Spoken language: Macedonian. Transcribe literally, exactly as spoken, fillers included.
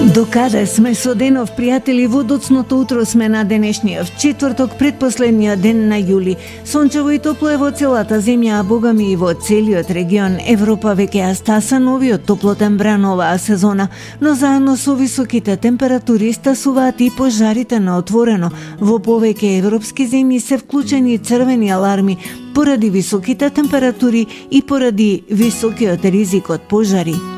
До каде сме со денов, пријатели? Во доцното утро сме на денешниот четврток, предпоследниот ден на јули. Сончево и топло е во целата земја, а богами и во целиот регион. Европа веќе ја стаса новиот топлотен бран оваа сезона, но заедно со високите температури стасуваат и пожарите на отворено. Во повеќе европски земји се вклучени црвени аларми поради високите температури и поради високиот ризик од пожари.